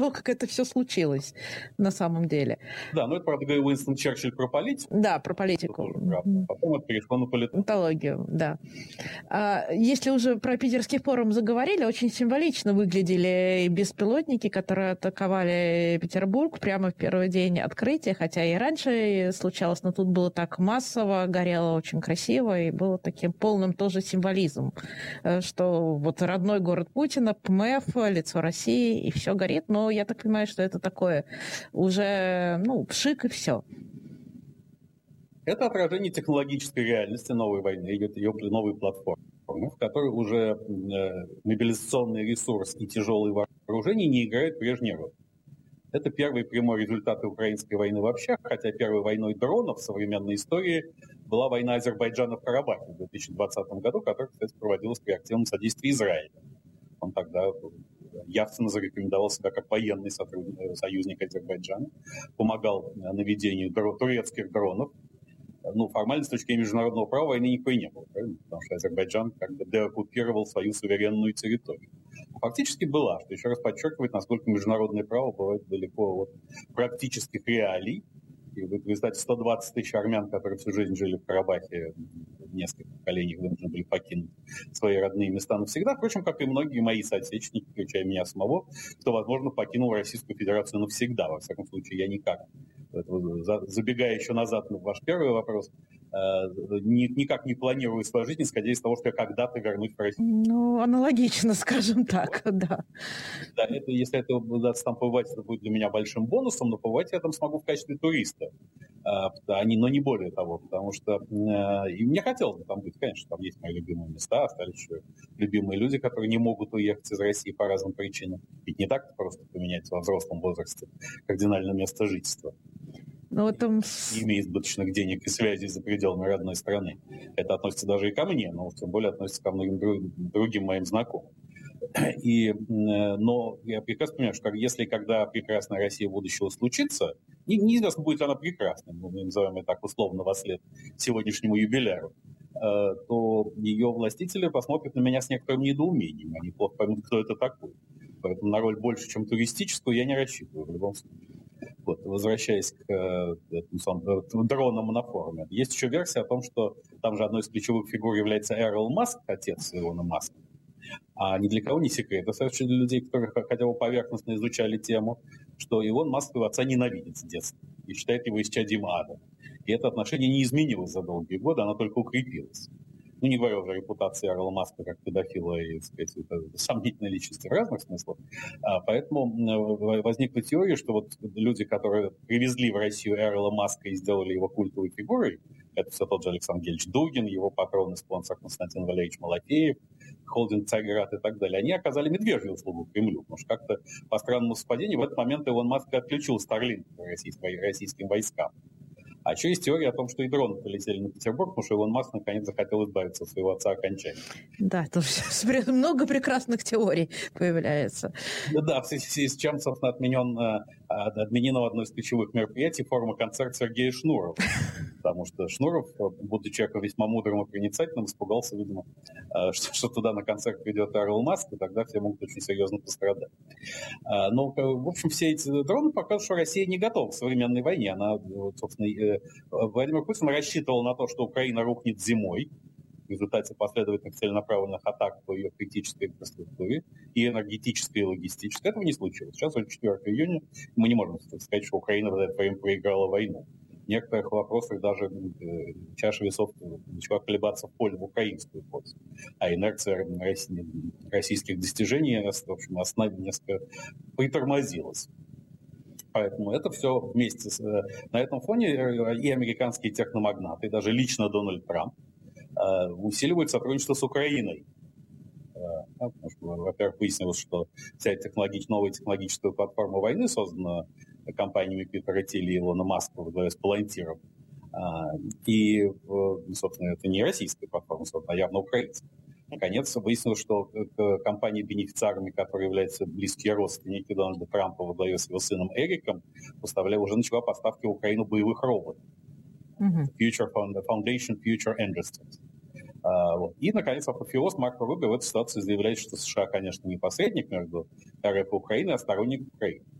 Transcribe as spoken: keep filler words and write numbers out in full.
как это все случилось на самом деле. Да, но это, правда, говорил Уинстон Черчилль про политику. Да, про политику. Mm-hmm. Потом это перешло на политологию. Да. А, если уже про питерский форум заговорили, очень символично выглядели беспилотники, которые атаковали Петербург прямо в первый день открытия, хотя и раньше случалось, но тут было так массово, горело очень красиво, и было таким полным тоже символизмом, что вот родной город Путина, ПМФ, лицо России, и все горит, но я так понимаю, что это такое уже, ну, пшик и все. Это отражение технологической реальности новой войны, ее, ее новой платформы, в которой уже э, мобилизационный ресурс и тяжелые вооружения не играют прежней роли. Это первый прямой результат украинской войны вообще, хотя первой войной дронов в современной истории была война Азербайджана в Карабахе в две тысячи двадцатом году, которая, кстати, проводилась при активном содействии Израиля. Он тогда явственно зарекомендовал себя как военный союзник Азербайджана, помогал наведению турецких дронов. Ну, формально, с точки зрения международного права, войны никакой не было, правильно? Потому что Азербайджан как бы деоккупировал свою суверенную территорию. Фактически была, что еще раз подчеркивает, насколько международное право бывает далеко от практических реалий. И в результате сто двадцать тысяч армян, которые всю жизнь жили в Карабахе, несколько поколений вынуждены были покинуть свои родные места навсегда. Впрочем, как и многие мои соотечественники, включая меня самого, кто, возможно, покинул Российскую Федерацию навсегда. Во всяком случае, я никак. Забегая еще назад на ваш первый вопрос, никак не планирую свою жизнь, исходя из того, что я когда-то вернусь в Россию. Ну, аналогично, скажем так, да. Да, это, если это удастся там побывать, это будет для меня большим бонусом, но побывать я там смогу в качестве туриста. А, не, но не более того, потому что и мне хотелось бы там быть, конечно, там есть мои любимые места, остались еще любимые люди, которые не могут уехать из России по разным причинам. Ведь не так просто поменять во взрослом возрасте кардинально место жительства. Но этом... Не имея избыточных денег и связей за пределами родной страны. Это относится даже и ко мне, но тем более относится ко многим другим моим знакомым. И, но я прекрасно понимаю, что если когда прекрасная Россия будущего случится, неизвестно, будет она прекрасной, мы называем ее так условно во след сегодняшнему юбиляру, то ее властители посмотрят на меня с некоторым недоумением, они плохо поймут, кто это такой. Поэтому на роль больше, чем туристическую, я не рассчитываю в любом случае. Вот, возвращаясь к этому самому, дронам на форуме. Есть еще версия о том, что там же одной из ключевых фигур является Эрл Маск, отец Илона Маска. А ни для кого не секрет, достаточно для людей, которые хотя бы поверхностно изучали тему, что Илон Маск его отца ненавидит с детства и считает его исчадием ада. И это отношение не изменилось за долгие годы, оно только укрепилось. Ну, не говоря уже о репутации Эрла Маска как педофила и, так сказать, сомнительной личности в разных смыслах. А, поэтому возникла теория, что вот люди, которые привезли в Россию Эрла Маска и сделали его культовой фигурой, это все тот же Александр Гельевич Дугин, его патрон и спонсор Константин Валерьевич Малафеев, холдинг Царьград и так далее, они оказали медвежью услугу Кремлю, потому что как-то по странному совпадению в этот момент Илон Маск отключил Старлинк российским войскам. А еще есть теория о том, что и дроны полетели на Петербург, потому что Илон Маск наконец захотел избавиться от своего отца окончательно. Да, тут много прекрасных теорий появляется. Да, в связи с чем, собственно, отменен, отменено одно из ключевых мероприятий форума концерт Сергея Шнурова. Потому что Шнуров, будучи человеком весьма мудрым и проницательным, испугался, видимо, что, что туда на концерт придет Эрл Маск, и тогда все могут очень серьезно пострадать. Но, в общем, все эти дроны показывают, что Россия не готова к современной войне. Она, собственно, Владимир Путин рассчитывал на то, что Украина рухнет зимой в результате последовательных целенаправленных атак по ее критической инфраструктуре, и энергетической, и логистической. Этого не случилось. Сейчас уже четвёртого июня, мы не можем сказать, что Украина в это время проиграла войну. В некоторых вопросах даже э, чаша весов начала колебаться в пользу украинскую пользу. А инерция российских достижений, в общем, на основе несколько притормозилась. Поэтому это все вместе с... На этом фоне и американские техномагнаты, и даже лично Дональд Трамп усиливают сотрудничество с Украиной. Потому что, во-первых, выяснилось, что вся технологич... новая технологическая платформа войны создана компаниями Питера Тилли и Илона Маска во главе с Палантиром. И, собственно, это не российская платформа, а явно украинская. Наконец, выяснилось, что компании-бенефициарами, которые являются близкие родственники Дональда Трампа во главе с его сыном Эриком, поставляли, уже начала поставки в Украину боевых роботов. Mm-hmm. Future Foundation Future Industries. А, вот. И, наконец, апофеоз Марко Рубио в этой ситуации заявляет, что США, конечно, не посредник между РФ и Украиной, а сторонник Украины.